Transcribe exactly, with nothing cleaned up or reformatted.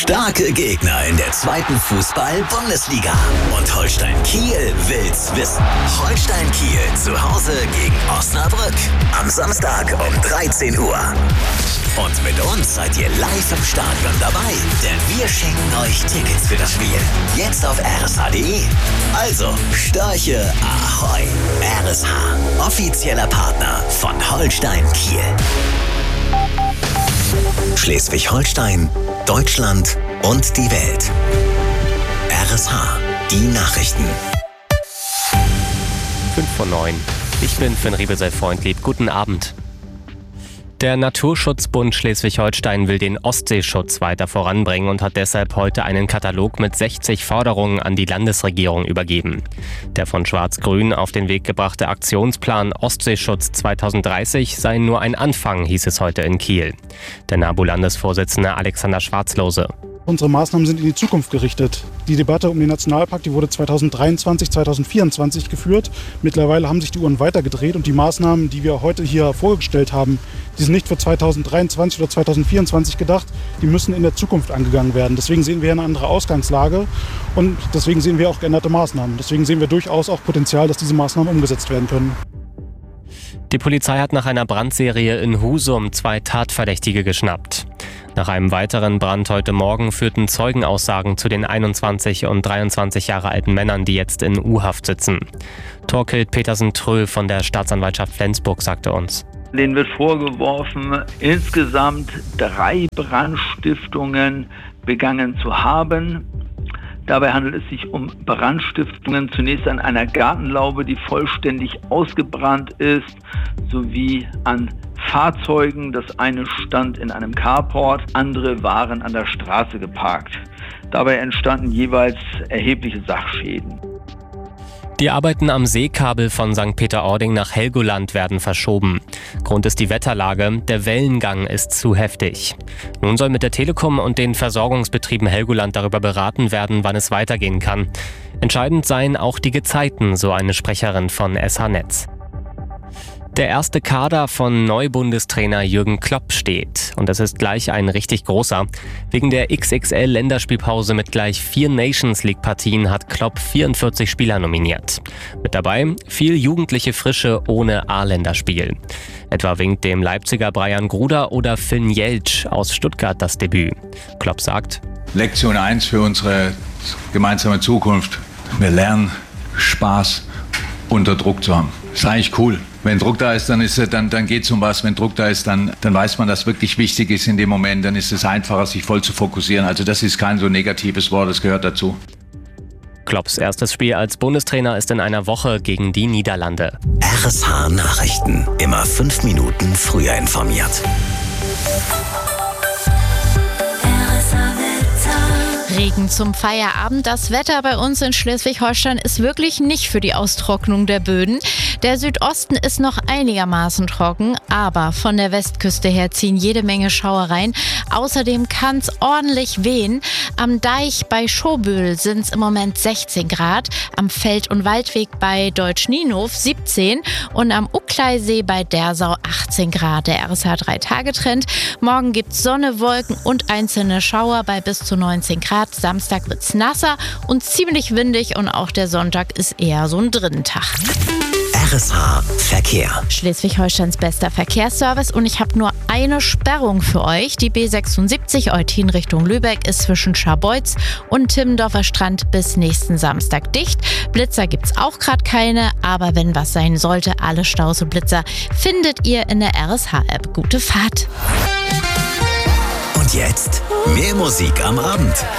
Starke Gegner in der zweiten Fußball-Bundesliga. Und Holstein Kiel will's wissen. Holstein Kiel zu Hause gegen Osnabrück. Am Samstag um dreizehn Uhr. Und mit uns seid ihr live im Stadion dabei. Denn wir schenken euch Tickets für das Spiel. Jetzt auf r s h punkt d e. Also, Störche Ahoi. R S H, offizieller Partner von Holstein Kiel. Schleswig-Holstein, Deutschland und die Welt. R S H, die Nachrichten. fünf vor neun. Ich bin Finn Riebesell-Freundlieb. Guten Abend. Der Naturschutzbund Schleswig-Holstein will den Ostseeschutz weiter voranbringen und hat deshalb heute einen Katalog mit sechzig Forderungen an die Landesregierung übergeben. Der von Schwarz-Grün auf den Weg gebrachte Aktionsplan Ostseeschutz zweitausenddreißig sei nur ein Anfang, hieß es heute in Kiel. Der NABU-Landesvorsitzende Alexander Schwarzlose. Unsere Maßnahmen sind in die Zukunft gerichtet. Die Debatte um den Nationalpark, die wurde zweitausenddreiundzwanzig, zweitausendvierundzwanzig geführt. Mittlerweile haben sich die Uhren weitergedreht und die Maßnahmen, die wir heute hier vorgestellt haben, die sind nicht für zweitausenddreiundzwanzig oder zweitausendvierundzwanzig gedacht, die müssen in der Zukunft angegangen werden. Deswegen sehen wir eine andere Ausgangslage und deswegen sehen wir auch geänderte Maßnahmen. Deswegen sehen wir durchaus auch Potenzial, dass diese Maßnahmen umgesetzt werden können. Die Polizei hat nach einer Brandserie in Husum zwei Tatverdächtige geschnappt. Nach einem weiteren Brand heute Morgen führten Zeugenaussagen zu den einundzwanzig und dreiundzwanzig Jahre alten Männern, die jetzt in U-Haft sitzen. Torkild Petersen-Tröll von der Staatsanwaltschaft Flensburg sagte uns. Denen wird vorgeworfen, insgesamt drei Brandstiftungen begangen zu haben. Dabei handelt es sich um Brandstiftungen zunächst an einer Gartenlaube, die vollständig ausgebrannt ist, sowie an Fahrzeugen. Das eine stand in einem Carport, andere waren an der Straße geparkt. Dabei entstanden jeweils erhebliche Sachschäden. Die Arbeiten am Seekabel von Sankt Peter-Ording nach Helgoland werden verschoben. Grund ist die Wetterlage, der Wellengang ist zu heftig. Nun soll mit der Telekom und den Versorgungsbetrieben Helgoland darüber beraten werden, wann es weitergehen kann. Entscheidend seien auch die Gezeiten, so eine Sprecherin von S H Netz. Der erste Kader von Neubundestrainer Jürgen Klopp steht. Und es ist gleich ein richtig großer. Wegen der X X L-Länderspielpause mit gleich vier Nations-League-Partien hat Klopp vierundvierzig Spieler nominiert. Mit dabei viel jugendliche Frische ohne A-Länderspiel. Etwa winkt dem Leipziger Brian Gruder oder Finn Jeltsch aus Stuttgart das Debüt. Klopp sagt: Lektion eins für unsere gemeinsame Zukunft. Wir lernen, Spaß unter Druck zu haben. Ist eigentlich cool. Wenn Druck da ist, dann, ist es, dann, dann geht es um was. Wenn Druck da ist, dann, dann weiß man, dass wirklich wichtig ist in dem Moment. Dann ist es einfacher, sich voll zu fokussieren. Also das ist kein so negatives Wort, das gehört dazu. Klopps erstes Spiel als Bundestrainer ist in einer Woche gegen die Niederlande. R S H Nachrichten. Immer fünf Minuten früher informiert. Regen zum Feierabend. Das Wetter bei uns in Schleswig-Holstein ist wirklich nicht für die Austrocknung der Böden. Der Südosten ist noch einigermaßen trocken, aber von der Westküste her ziehen jede Menge Schauer rein. Außerdem kann es ordentlich wehen. Am Deich bei Schobühl sind es im Moment sechzehn Grad, am Feld- und Waldweg bei Deutsch-Nienhof siebzehn und am Uckleisee bei Dersau achtzehn Grad. Der R S H drei Tage Trend. Morgen gibt es Sonne, Wolken und einzelne Schauer bei bis zu neunzehn Grad. Samstag wird's nasser und ziemlich windig und auch der Sonntag ist eher so ein Drinnentag. R S H Verkehr. Schleswig-Holsteins bester Verkehrsservice und ich habe nur eine Sperrung für euch. Die B sechsundsiebzig Eutin Richtung Lübeck ist zwischen Scharbeutz und Timmendorfer Strand bis nächsten Samstag dicht. Blitzer gibt's auch gerade keine, aber wenn was sein sollte, alle Staus und Blitzer findet ihr in der R S H-App. Gute Fahrt! Und jetzt mehr Musik am Abend.